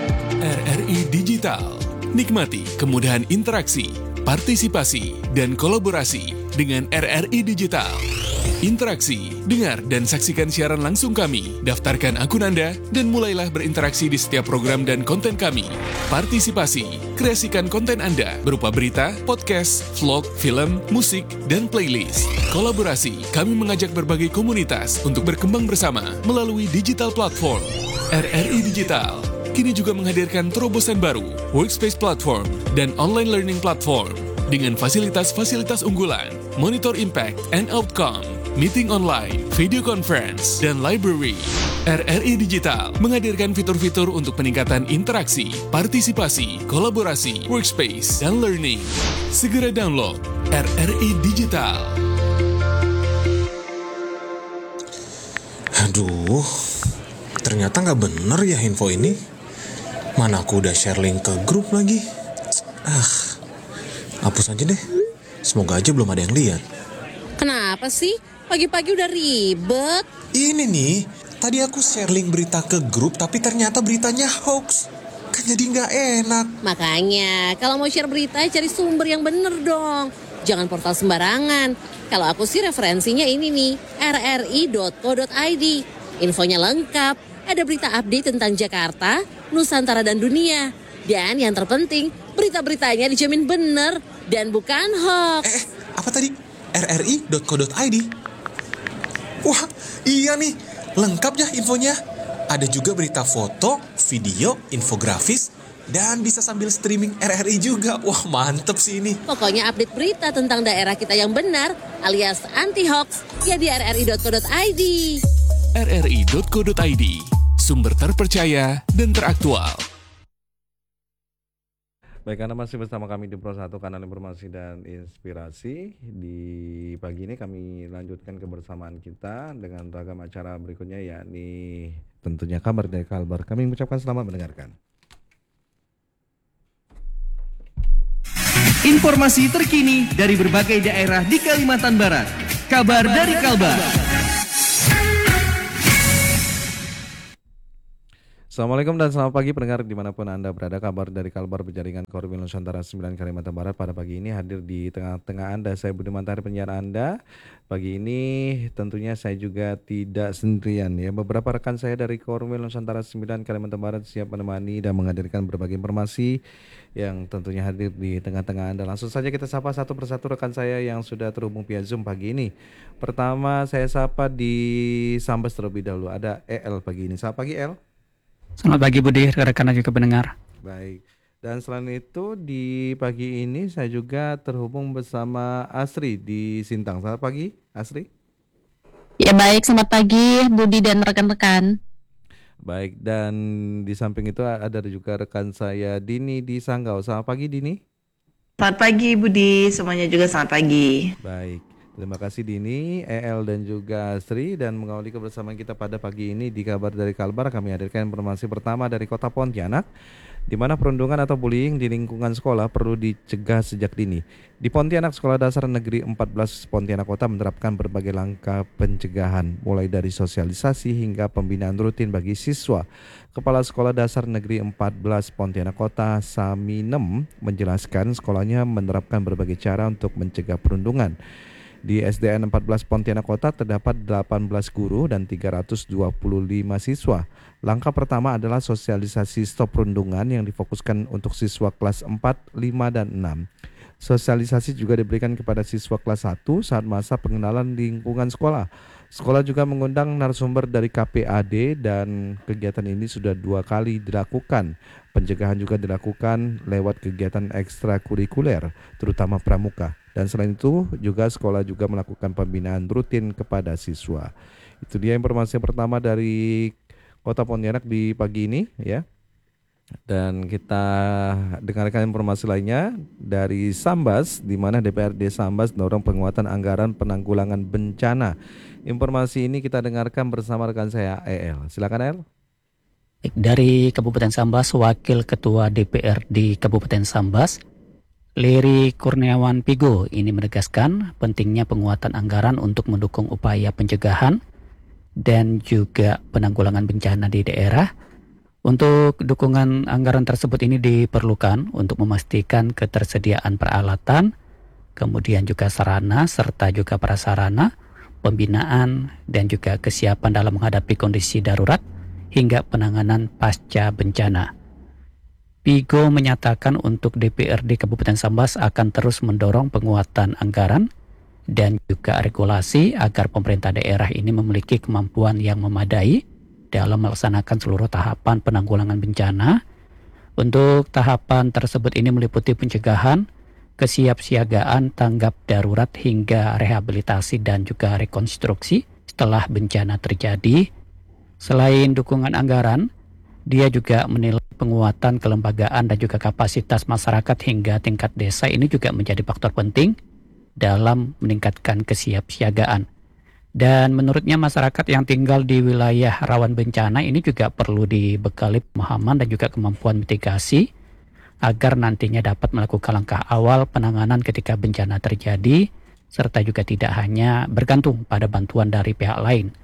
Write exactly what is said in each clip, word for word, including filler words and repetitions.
R R I Digital. Nikmati kemudahan interaksi, partisipasi, dan kolaborasi dengan R R I Digital. Interaksi, dengar dan saksikan siaran langsung kami, daftarkan akun Anda, dan mulailah berinteraksi di setiap program dan konten kami. Partisipasi, kreasikan konten Anda berupa berita, podcast, vlog, film, musik, dan playlist. Kolaborasi, kami mengajak berbagai komunitas untuk berkembang bersama melalui digital platform. R R I Digital kini juga menghadirkan terobosan baru, workspace platform, dan online learning platform dengan fasilitas-fasilitas unggulan, monitor impact and outcome, meeting online, video conference, dan library. R R I Digital menghadirkan fitur-fitur untuk peningkatan interaksi, partisipasi, kolaborasi, workspace, dan learning. Segera download R R I Digital. Aduh, ternyata nggak bener ya info ini. Mana aku udah share link ke grup lagi. Ah, hapus aja deh. Semoga aja belum ada yang lihat. Kenapa sih? Pagi-pagi udah ribet. Ini nih, tadi aku share link berita ke grup tapi ternyata beritanya hoax. Kan jadi nggak enak. Makanya, kalau mau share berita cari sumber yang bener dong. Jangan portal sembarangan. Kalau aku sih referensinya ini nih, r r i dot co dot i d. Infonya lengkap, ada berita update tentang Jakarta, Nusantara dan dunia. Dan yang terpenting, berita-beritanya dijamin bener dan bukan hoax. Eh, eh apa tadi? r r i dot co dot i d. Wah, iya nih, lengkap ya infonya. Ada juga berita foto, video, infografis, dan bisa sambil streaming R R I juga. Wah, mantep sih ini. Pokoknya update berita tentang daerah kita yang benar, alias anti-hoax, ya di r r i dot co dot i d. r r i dot co dot i d, sumber terpercaya dan teraktual. Baik, Anda masih bersama kami di Pro satu, kanal informasi dan inspirasi. Di pagi ini kami lanjutkan kebersamaan kita dengan ragam acara berikutnya, yakni tentunya kabar dari Kalbar. Kami mengucapkan selamat mendengarkan. Informasi terkini dari berbagai daerah di Kalimantan Barat. Kabar dari Kalbar. Assalamualaikum dan selamat pagi pendengar dimanapun Anda berada. Kabar dari Kalbar berjaringan Korwil Nusantara sembilan Kalimantan Barat pada pagi ini hadir di tengah-tengah Anda. Saya Budi Mantari, penyiar Anda. Pagi ini tentunya saya juga tidak sendirian ya. Beberapa rekan saya dari Korwil Nusantara sembilan Kalimantan Barat siap menemani dan menghadirkan berbagai informasi yang tentunya hadir di tengah-tengah Anda. Langsung saja kita sapa satu persatu rekan saya yang sudah terhubung via Zoom pagi ini. Pertama saya sapa di Sambas terlebih dahulu. Ada E L pagi ini. Selamat pagi El. Selamat pagi Budi, rekan-rekan dan juga pendengar. Baik, dan selain itu di pagi ini saya juga terhubung bersama Asri di Sintang. Selamat pagi Asri. Ya baik, selamat pagi Budi dan rekan-rekan. Baik, dan di samping itu ada juga rekan saya Dini di Sanggau. Selamat pagi Dini. Selamat pagi Budi, semuanya juga selamat pagi. Baik. Terima kasih Dini, E L dan juga Sri, dan mengawali kebersamaan kita pada pagi ini di Kabar dari Kalbar. Kami hadirkan informasi pertama dari Kota Pontianak, di mana perundungan atau bullying di lingkungan sekolah perlu dicegah sejak dini. Di Pontianak, Sekolah Dasar Negeri empat belas Pontianak Kota menerapkan berbagai langkah pencegahan, mulai dari sosialisasi hingga pembinaan rutin bagi siswa. Kepala Sekolah Dasar Negeri empat belas Pontianak Kota, Saminem, menjelaskan sekolahnya menerapkan berbagai cara untuk mencegah perundungan. Di S D N empat belas Pontianak Kota terdapat delapan belas guru dan tiga ratus dua puluh lima siswa. Langkah pertama adalah sosialisasi stop perundungan yang difokuskan untuk siswa kelas empat, lima, dan enam. Sosialisasi juga diberikan kepada siswa kelas satu saat masa pengenalan lingkungan sekolah. Sekolah juga mengundang narasumber dari K P A D dan kegiatan ini sudah dua kali dilakukan. Pencegahan juga dilakukan lewat kegiatan ekstrakurikuler, terutama pramuka. Dan selain itu juga sekolah juga melakukan pembinaan rutin kepada siswa. Itu dia informasi pertama dari Kota Pontianak di pagi ini ya. Dan kita dengarkan informasi lainnya dari Sambas, di mana D P R D Sambas dorong penguatan anggaran penanggulangan bencana. Informasi ini kita dengarkan bersama rekan saya E L. Silakan E L. Dari Kabupaten Sambas, Wakil Ketua D P R di Kabupaten Sambas, Leri Kurniawan Pigo, ini menegaskan pentingnya penguatan anggaran untuk mendukung upaya pencegahan dan juga penanggulangan bencana di daerah Untuk dukungan anggaran tersebut ini diperlukan untuk memastikan ketersediaan peralatan, kemudian juga sarana serta juga prasarana, pembinaan dan juga kesiapan dalam menghadapi kondisi darurat hingga penanganan pasca bencana. Pigo menyatakan untuk D P R D Kabupaten Sambas akan terus mendorong penguatan anggaran dan juga regulasi agar pemerintah daerah ini memiliki kemampuan yang memadai dalam melaksanakan seluruh tahapan penanggulangan bencana. Untuk tahapan tersebut ini meliputi pencegahan, kesiapsiagaan, tanggap darurat hingga rehabilitasi dan juga rekonstruksi setelah bencana terjadi. Selain dukungan anggaran, dia juga menilai penguatan kelembagaan dan juga kapasitas masyarakat hingga tingkat desa ini juga menjadi faktor penting dalam meningkatkan kesiapsiagaan. Dan menurutnya masyarakat yang tinggal di wilayah rawan bencana ini juga perlu dibekali pemahaman dan juga kemampuan mitigasi agar nantinya dapat melakukan langkah awal penanganan ketika bencana terjadi, serta juga tidak hanya bergantung pada bantuan dari pihak lain.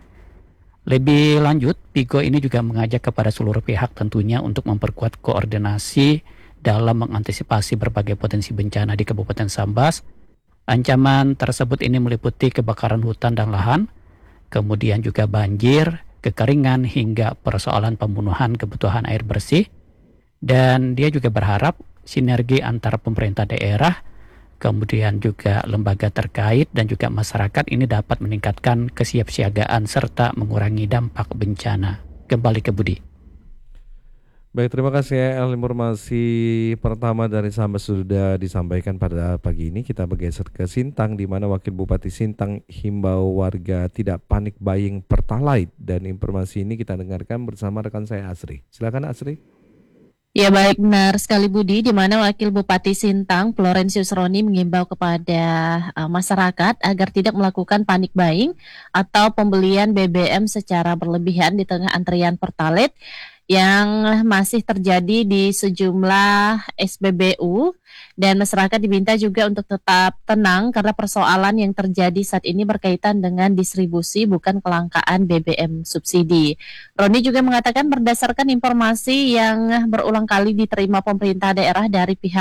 Lebih lanjut, Pigo ini juga mengajak kepada seluruh pihak tentunya untuk memperkuat koordinasi dalam mengantisipasi berbagai potensi bencana di Kabupaten Sambas. Ancaman tersebut ini meliputi kebakaran hutan dan lahan, kemudian juga banjir, kekeringan, hingga persoalan pembunuhan kebutuhan air bersih. Dan dia juga berharap sinergi antara pemerintah daerah, kemudian juga lembaga terkait dan juga masyarakat ini dapat meningkatkan kesiapsiagaan serta mengurangi dampak bencana. Kembali ke Budi. Baik, terima kasih ya. Informasi pertama dari Sambas sudah disampaikan pada pagi ini. Kita bergeser ke Sintang, di mana Wakil Bupati Sintang himbau warga tidak panik buying Pertalite. Dan informasi ini kita dengarkan bersama rekan saya Asri. Silakan Asri. Ya baik, benar sekali Budi, di mana Wakil Bupati Sintang Florentius Roni mengimbau kepada uh, masyarakat agar tidak melakukan panik buying atau pembelian B B M secara berlebihan di tengah antrian Pertalite yang masih terjadi di sejumlah S P B U, dan masyarakat diminta juga untuk tetap tenang karena persoalan yang terjadi saat ini berkaitan dengan distribusi bukan kelangkaan B B M subsidi. Roni juga mengatakan berdasarkan informasi yang berulang kali diterima pemerintah daerah dari pihak